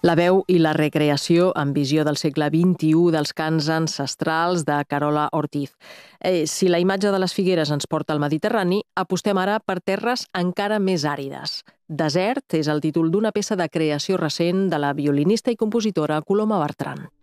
La veu i la recreació amb visió del segle XXI dels cants ancestrals de Carola Ortiz. Si la imatge de les figueres ens porta al Mediterrani, apostem ara per terres encara més àrides. Desert és el títol d'una peça de creació recent de la violinista i compositora Coloma Bertran.